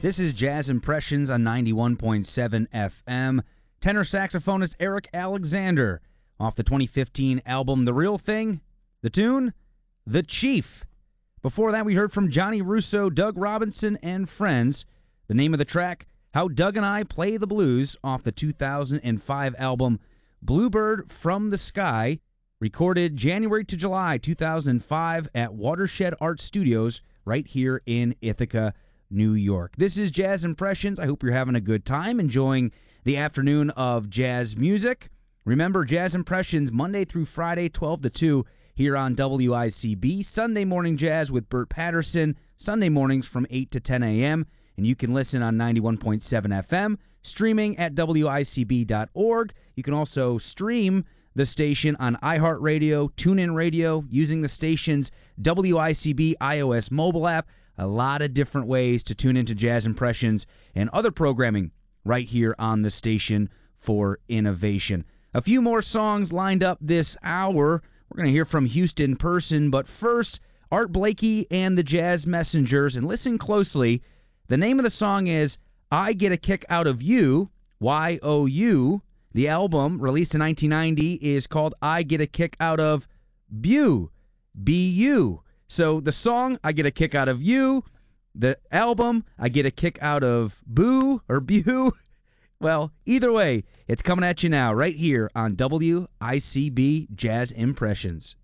This is Jazz Impressions on 91.7 FM. Tenor saxophonist Eric Alexander off the 2015 album The Real Thing. The tune, The Chief. Before that, we heard from Johnny Russo, Doug Robinson, and Friends. The name of the track, How Doug and I Play the Blues, off the 2005 album Bluebird from the Sky, recorded January to July 2005 at Watershed Art Studios right here in Ithaca, New York. This is Jazz Impressions. I hope you're having a good time, enjoying the afternoon of jazz music. Remember, Jazz Impressions, Monday through Friday, 12 to 2, here on WICB. Sunday Morning Jazz with Bert Patterson, Sunday mornings from 8 to 10 a.m., and you can listen on 91.7 FM, streaming at WICB.org. You can also stream the station on iHeartRadio, TuneIn Radio, using the station's WICB iOS mobile app. A lot of different ways to tune into Jazz Impressions and other programming right here on the station for innovation. A few more songs lined up this hour. We're going to hear from Houston Person, but first, Art Blakey and the Jazz Messengers, and listen closely. The name of the song is I Get a Kick Out of You, Y-O-U. The album, released in 1990, is called I Get a Kick Out of Bew, B-U. So the song, I Get a Kick Out of You. The album, I Get a Kick Out of Boo or Bew. Well, either way, it's coming at you now right here on WICB Jazz Impressions.